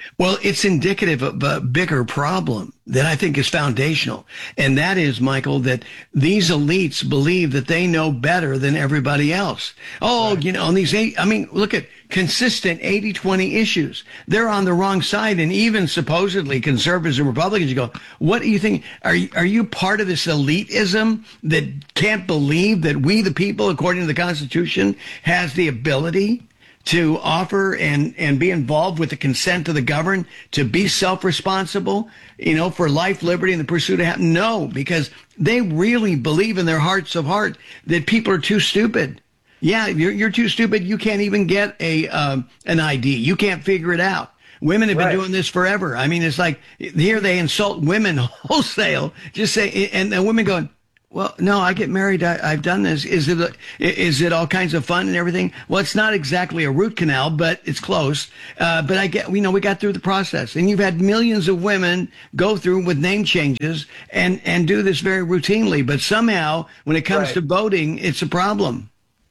Well, it's indicative of a bigger problem that I think is foundational. And that is, Michael, that these elites believe that they know better than everybody else. Oh, right. On these, look at consistent 80-20 issues. They're on the wrong side. And even supposedly conservatives and Republicans, you go, what do you think? Are you part of this elitism that can't believe that we, the people, according to the Constitution, has the ability to offer and be involved with the consent of the governed, to be self-responsible, for life, liberty, and the pursuit of happiness? No, because they really believe in their hearts of heart that people are too stupid. Yeah, you're too stupid. You can't even get an ID. You can't figure it out. Women have been doing this forever. I mean, it's like here they insult women wholesale. Just say, and the women going, well, no, I get married. I've done this. Is it all kinds of fun and everything? Well, it's not exactly a root canal, but it's close. But we got through the process, and you've had millions of women go through with name changes and do this very routinely. But somehow, when it comes to voting, it's a problem.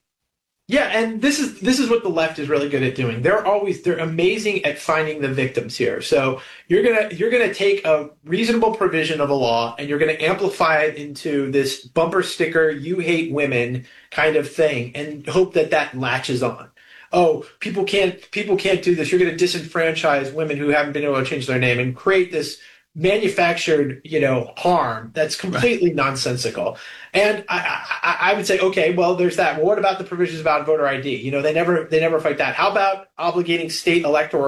Yeah, and this is what the left is really good at doing. They're amazing at finding the victims here. So you're gonna take a reasonable provision of a law and you're gonna amplify it into this bumper sticker, you hate women kind of thing, and hope that latches on. Oh, people can't do this. You're gonna disenfranchise women who haven't been able to change their name and create this manufactured, harm that's completely nonsensical. And I would say, okay, well, there's that. Well, what about the provisions about voter ID? They never fight that. How about obligating state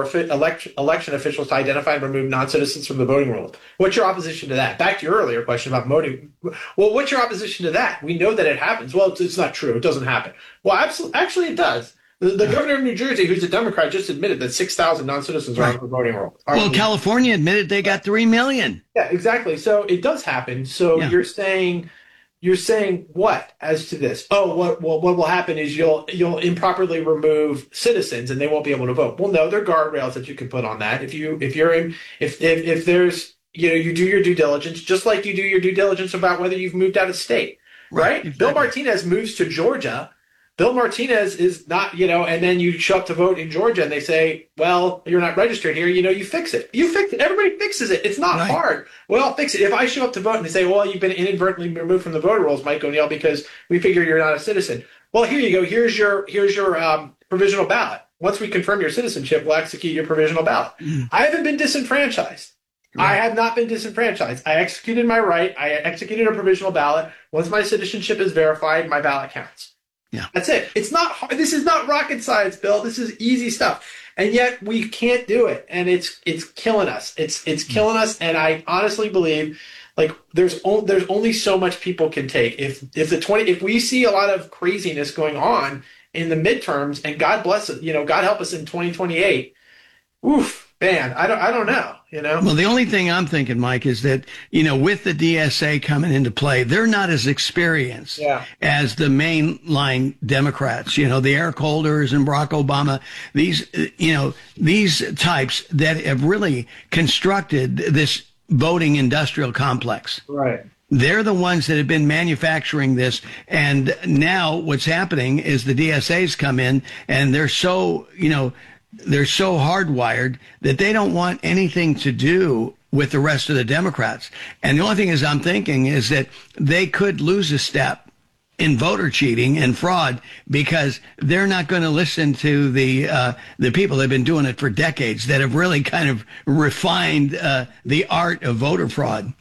election officials to identify and remove non-citizens from the voting rolls? What's your opposition to that? Back to your earlier question about voting. Well, what's your opposition to that? We know that it happens. Well, it's not true. It doesn't happen. Well, actually, it does. The governor of New Jersey, who's a Democrat, just admitted that 6,000 non-citizens are on the voting roll. Well, California admitted they got 3 million. Yeah, exactly. So it does happen. So you're saying what as to this? Oh, what will happen is you'll improperly remove citizens and they won't be able to vote. Well, no, there are guardrails that you can put on that. If there's you do your due diligence, just like you do your due diligence about whether you've moved out of state, right? Exactly. Bill Martinez moves to Georgia. Bill Martinez is not, and then you show up to vote in Georgia and they say, well, you're not registered here. You fix it. You fix it. Everybody fixes it. It's not hard. We all fix it. If I show up to vote and they say, well, you've been inadvertently removed from the voter rolls, Mike O'Neill, because we figure you're not a citizen. Well, here you go. Here's your provisional ballot. Once we confirm your citizenship, we'll execute your provisional ballot. I haven't been disenfranchised. Right. I have not been disenfranchised. I executed my right. I executed a provisional ballot. Once my citizenship is verified, my ballot counts. Yeah. That's it. It's not hard. This is not rocket science, Bill. This is easy stuff. And yet we can't do it. And it's killing us. It's killing us. And I honestly believe there's only so much people can take. If we see a lot of craziness going on in the midterms, and God bless it, God help us in 2028. Oof. Man, I don't know, Well, the only thing I'm thinking, Mike, is that, with the DSA coming into play, they're not as experienced as the mainline Democrats, the Eric Holders and Barack Obama, these types that have really constructed this voting industrial complex. Right. They're the ones that have been manufacturing this. And now what's happening is the DSA's come in and they're so hardwired that they don't want anything to do with the rest of the Democrats. And the only thing I'm thinking is that they could lose a step in voter cheating and fraud because they're not going to listen to the people that have been doing it for decades that have really kind of refined the art of voter fraud.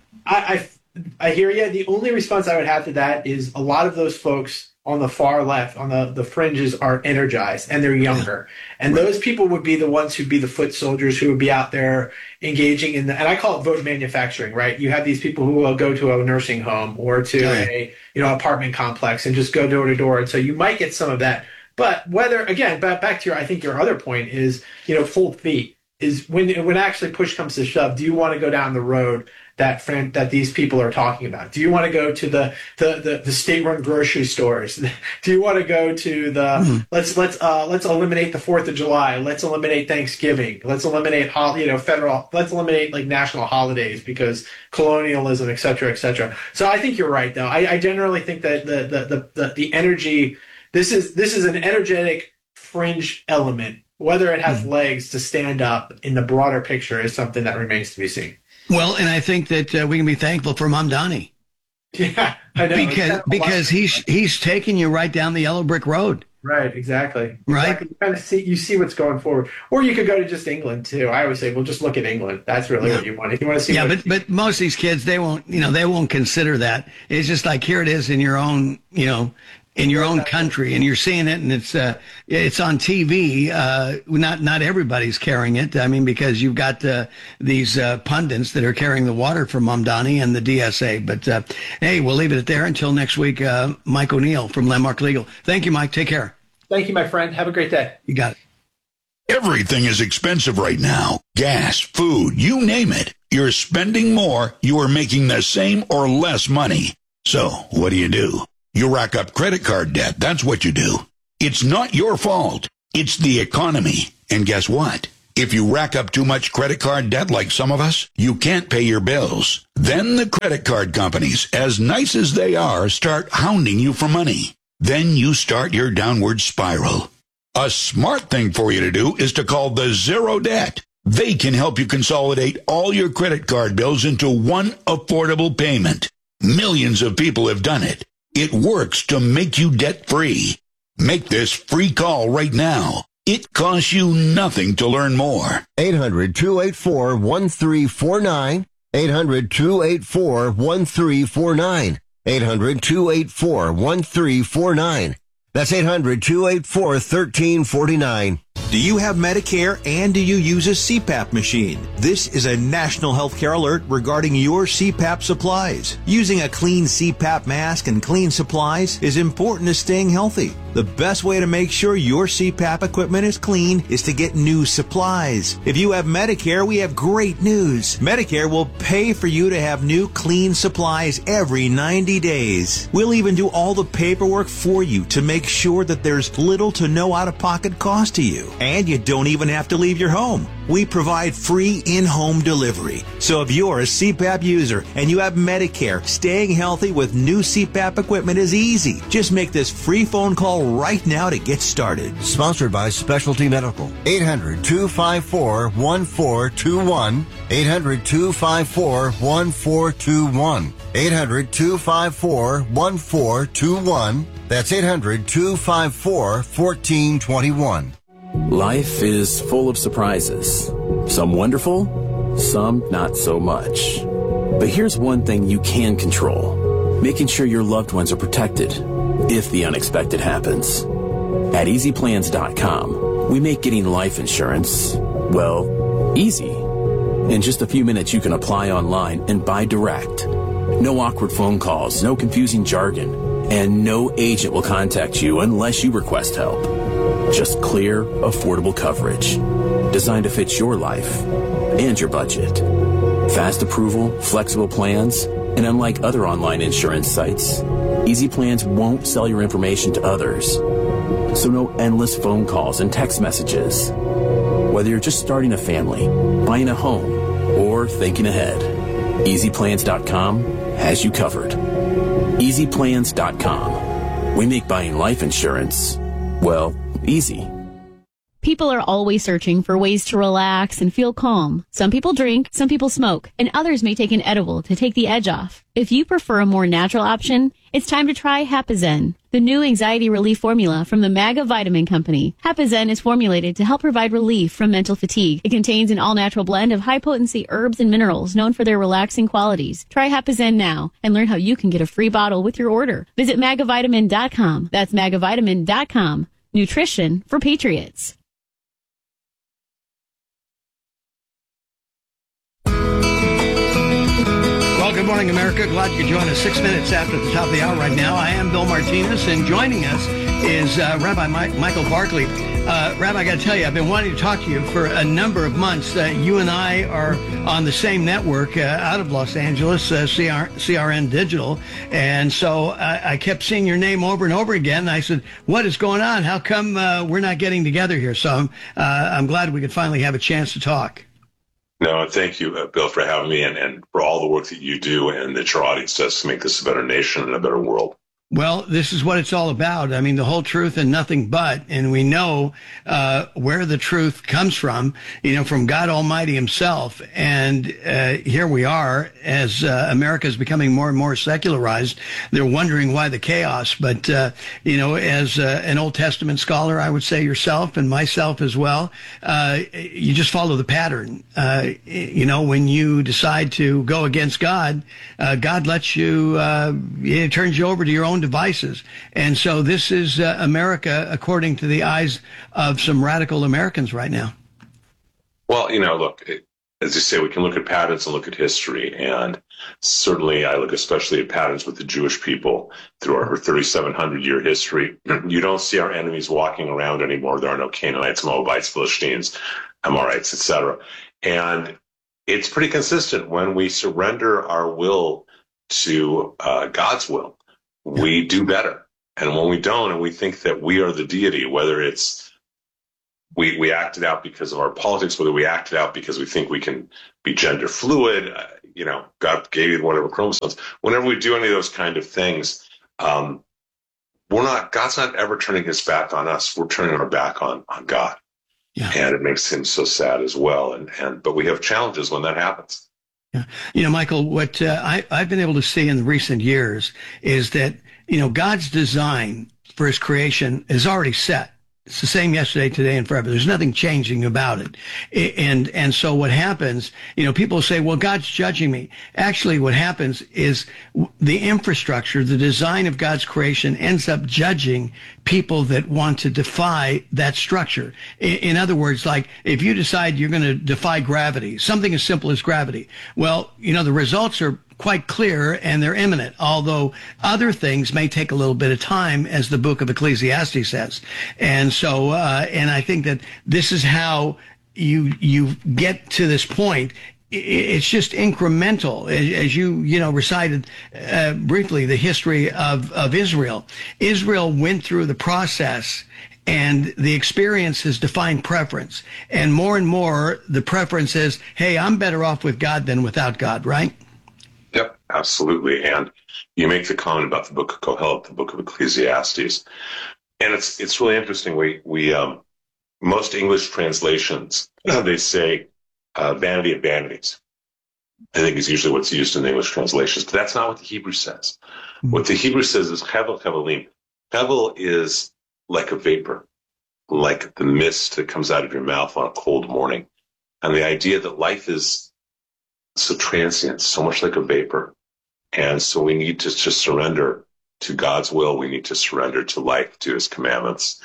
I hear you. The only response I would have to that is a lot of those folks on the far left, on the fringes, are energized and they're younger. And those people would be the ones who'd be the foot soldiers who would be out there engaging in and I call it vote manufacturing, right? You have these people who will go to a nursing home or to a apartment complex and just go door to door. And so you might get some of that. But back to your other point is, full feet is when actually push comes to shove, do you want to go down the road that these people are talking about? Do you want to go to the state-run grocery stores? Do you want to go to the let's eliminate the 4th of July? Let's eliminate Thanksgiving. Let's eliminate let's eliminate national holidays because colonialism, et cetera, et cetera. So I think you're right, though. I generally think that the energy. This is an energetic fringe element whether it has legs to stand up in the broader picture is something that remains to be seen. Well, and I think that we can be thankful for Mamdani. Yeah, I know. Because he's taking you right down the yellow brick road. Right, exactly. Right. Exactly. You kind of see what's going forward. Or you could go to just England too. I always say, well, just look at England. That's really what you want. If you want to see but most of these kids, they won't consider that. It's just like, here it is in your own, in your own country, and you're seeing it, and it's on TV. Not everybody's carrying it. I mean, because you've got these pundits that are carrying the water for Mamdani and the DSA. But hey, we'll leave it there until next week. Mike O'Neill from Landmark Legal. Thank you, Mike. Take care. Thank you, my friend. Have a great day. You got it. Everything is expensive right now. Gas, food, you name it. You're spending more. You are making the same or less money. So what do? You rack up credit card debt. That's what you do. It's not your fault. It's the economy. And guess what? If you rack up too much credit card debt like some of us, you can't pay your bills. Then the credit card companies, as nice as they are, start hounding you for money. Then you start your downward spiral. A smart thing for you to do is to call the Zero Debt. They can help you consolidate all your credit card bills into one affordable payment. Millions of people have done it. It works to make you debt-free. Make this free call right now. It costs you nothing to learn more. 800-284-1349. 800-284-1349. 800-284-1349. That's 800-284-1349. Do you have Medicare and do you use a CPAP machine? This is a national healthcare alert regarding your CPAP supplies. Using a clean CPAP mask and clean supplies is important to staying healthy. The best way to make sure your CPAP equipment is clean is to get new supplies. If you have Medicare, we have great news. Medicare will pay for you to have new clean supplies every 90 days. We'll even do all the paperwork for you to make sure that there's little to no out-of-pocket cost to you. And you don't even have to leave your home. We provide free in-home delivery. So if you're a CPAP user and you have Medicare, staying healthy with new CPAP equipment is easy. Just make this free phone call right now to get started. Sponsored by Specialty Medical. 800-254-1421. 800-254-1421. 800-254-1421. That's 800-254-1421. Life is full of surprises. Some wonderful, some not so much. But here's one thing you can control. Making sure your loved ones are protected if the unexpected happens. At EasyPlans.com, we make getting life insurance, well, easy. In just a few minutes, you can apply online and buy direct. No awkward phone calls, no confusing jargon, and no agent will contact you unless you request help. Just clear, affordable coverage designed to fit your life and your budget. Fast approval, flexible plans, and unlike other online insurance sites, Easy Plans won't sell your information to others. So no endless phone calls and text messages. Whether you're just starting a family, buying a home, or thinking ahead, EasyPlans.com has you covered. EasyPlans.com. We make buying life insurance, well, easy. People are always searching for ways to relax and feel calm. Some people drink, some people smoke, and others may take an edible to take the edge off. If you prefer a more natural option, it's time to try Hapazen, the new anxiety relief formula from the MAGA Vitamin Company. Hapazen is formulated to help provide relief from mental fatigue. It contains an all-natural blend of high-potency herbs and minerals known for their relaxing qualities. Try Hapazen now and learn how you can get a free bottle with your order. Visit magavitamin.com. That's magavitamin.com. Nutrition for Patriots. Well, good morning, America. Glad you could join us 6 minutes after the top of the hour right now. I am Bill Martinez, and joining us is Rabbi Michael Barkley. Rabbi, I got to tell you, I've been wanting to talk to you for a number of months. You and I are on the same network out of Los Angeles, CRN Digital. And so I kept seeing your name over and over again. And I said, what is going on? How come we're not getting together here? So I'm glad we could finally have a chance to talk. No, thank you, Bill, for having me and for all the work that you do and that your audience does to make this a better nation and a better world. Well, this is what it's all about. I mean, the whole truth and nothing but, and we know where the truth comes from, from God Almighty himself. And here we are, as America is becoming more and more secularized. They're wondering why the chaos. But, as an Old Testament scholar, I would say yourself and myself as well, you just follow the pattern. When you decide to go against God, God lets you, it turns you over to your own devices. And so this is America according to the eyes of some radical Americans right now. Well, look, as you say, we can look at patterns and look at history. And certainly I look especially at patterns with the Jewish people through our 3,700-year history. You don't see our enemies walking around anymore. There are no Canaanites, Moabites, Philistines, Amorites, etc. And it's pretty consistent. When we surrender our will to God's will, we do better. And when we don't, and we think that we are the deity, whether it's we act it out because of our politics, whether we act it out because we think we can be gender fluid, God gave you whatever chromosomes. Whenever we do any of those kind of things, God's not ever turning his back on us. We're turning our back on God. Yeah. And it makes him so sad as well. But we have challenges when that happens. Yeah. Michael, what I've been able to see in recent years is that, God's design for his creation is already set. It's the same yesterday, today, and forever. There's nothing changing about it. And so what happens, people say, well, God's judging me. Actually, what happens is the infrastructure, the design of God's creation ends up judging people that want to defy that structure. In other words, like if you decide you're going to defy gravity, something as simple as gravity, well, the results are quite clear and they're imminent, although other things may take a little bit of time, as the book of Ecclesiastes says. And so, and I think that this is how you get to this point. It's just incremental, as you recited briefly the history of Israel. Israel went through the process, and the experience has defined preference. And more, the preference is, hey, I'm better off with God than without God, right? Yep, absolutely. And you make the comment about the book of Kohelet, the book of Ecclesiastes. And it's really interesting. We most English translations, they say vanity of vanities. I think is usually what's used in the English translations, but that's not what the Hebrew says. Mm-hmm. What the Hebrew says is hevel hevelim. Hevel is like a vapor, like the mist that comes out of your mouth on a cold morning. And the idea that life is so transient, so much like a vapor. And so we need to just surrender to God's will. We need to surrender to life, to his commandments.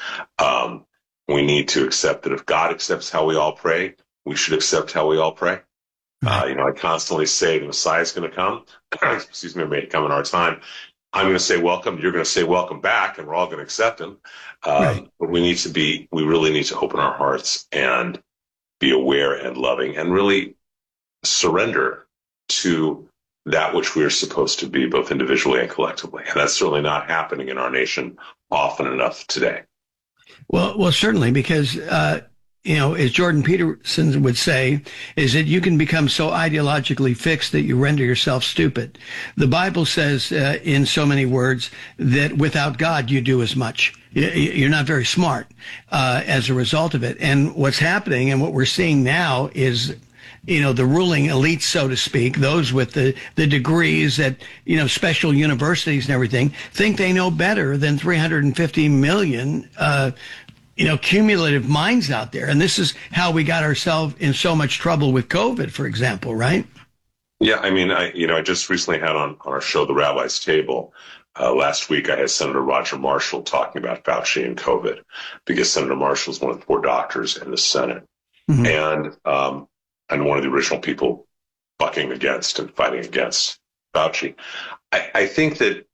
We need to accept that if God accepts how we all pray, we should accept how we all pray. I constantly say the Messiah is going to come. Excuse me, it may come in our time. I'm going to say welcome. You're going to say welcome back, and we're all going to accept him. Right. But we really need to open our hearts and be aware and loving and really surrender to that which we are supposed to be, both individually and collectively. And that's certainly not happening in our nation often enough today. Well, certainly, because, as Jordan Peterson would say, is that you can become so ideologically fixed that you render yourself stupid. The Bible says, in so many words, that without God, you do as much. You're not very smart as a result of it. And what's happening and what we're seeing now is, the ruling elite, so to speak, those with the degrees at, special universities and everything, think they know better than 350 million, cumulative minds out there. And this is how we got ourselves in so much trouble with COVID, for example, right? Yeah, I mean, I just recently had on our show, The Rabbi's Table, last week I had Senator Roger Marshall talking about Fauci and COVID, because Senator Marshall is one of the 4 doctors in the Senate. Mm-hmm. And one of the original people bucking against and fighting against Fauci. I think that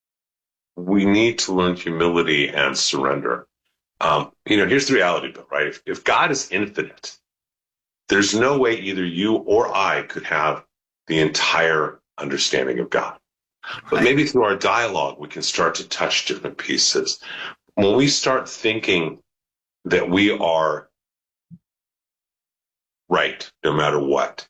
we need to learn humility and surrender. Here's the reality, Bill, right? If God is infinite, there's no way either you or I could have the entire understanding of God. But maybe through our dialogue, we can start to touch different pieces. When we start thinking that we are right, no matter what.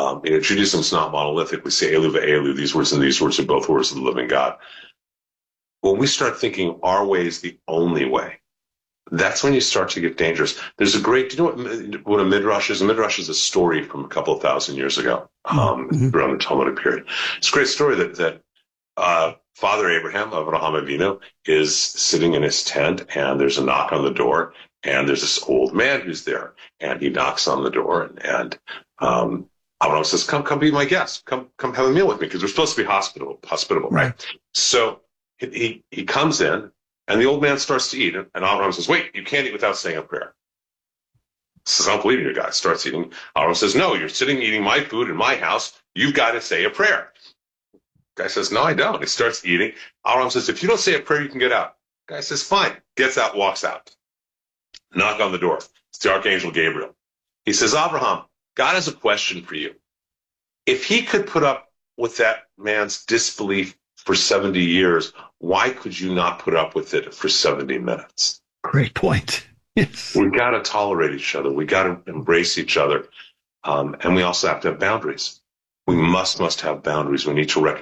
Judaism is not monolithic. We say Elu ve'elu, these words and these words are both words of the living God. when we start thinking our way is the only way, that's when you start to get dangerous. There's a great, do you know what a midrash is? A midrash is a story from a couple of thousand years ago, around the Talmudic period. It's a great story that Father Abraham, Avraham Avinu, is sitting in his tent, and there's a knock on the door, and there's this old man who's there, and he knocks on the door, and Abraham says, come be my guest. Come have a meal with me, because we're supposed to be hospitable, right? So he comes in, and the old man starts to eat, and Abraham says, wait, you can't eat without saying a prayer. He says, I don't believe in you guys. Starts eating. Abraham says, no, you're sitting eating my food in my house. You've got to say a prayer. Guy says, no, I don't. He starts eating. Abraham says, if you don't say a prayer, you can get out. Guy says, fine. Gets out, walks out. Knock on the door. It's the Archangel Gabriel. He says, Abraham, God has a question for you. If he could put up with that man's disbelief for 70 years, why could you not put up with it for 70 minutes? Great point. Yes. We've got to tolerate each other. We got to embrace each other. And we also have to have boundaries. We must have boundaries. We need to recognize